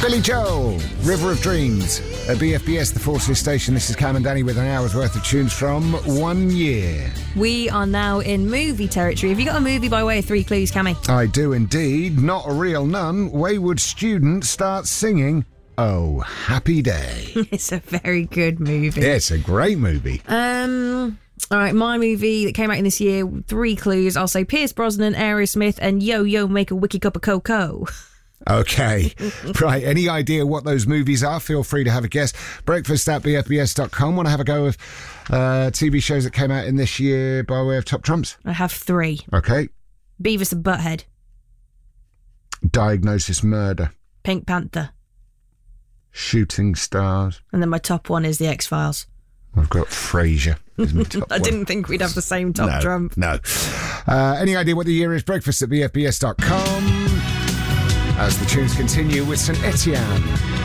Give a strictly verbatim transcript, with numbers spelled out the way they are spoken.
Billy Joel, River of Dreams. At B F B S, the Forces Station, this is Cam and Danny with an hour's worth of tunes from one year. We are now in movie territory. Have you got a movie by way of three clues, Cammy? I do indeed. Not a real nun. Wayward student starts singing Oh Happy Day. It's a very good movie. Yeah, it's a great movie. Um... All right, my movie that came out in this year, three clues. I'll say Pierce Brosnan, Aerosmith, and Yo Yo Make a Wiki Cup of Cocoa. Okay. Right, any idea what those movies are? Feel free to have a guess. Breakfast at b f b s dot com. Want to have a go of uh, T V shows that came out in this year by way of top trumps? I have three. Okay. Beavis and Butthead. Diagnosis Murder. Pink Panther. Shooting Stars. And then my top one is The X-Files. I've got Frasier. I didn't think we'd have the same top no, trump. No. Uh, any idea what the year is? Breakfast at b f b s dot com. As the tunes continue with Saint Etienne.